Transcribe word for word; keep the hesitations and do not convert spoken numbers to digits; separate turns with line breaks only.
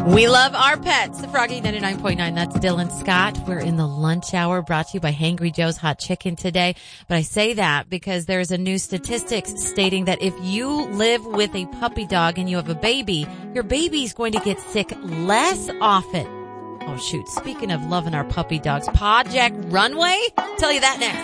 We love our pets. The Froggy ninety-nine point nine. That's Dylan Scott. We're in the lunch hour brought to you by Hangry Joe's Hot Chicken today. But I say that because there's a new statistics stating that if you live with a puppy dog and you have a baby, your baby's going to get sick less often. Oh, shoot. Speaking of loving our puppy dogs, Paw Jack Runway? Tell you that next.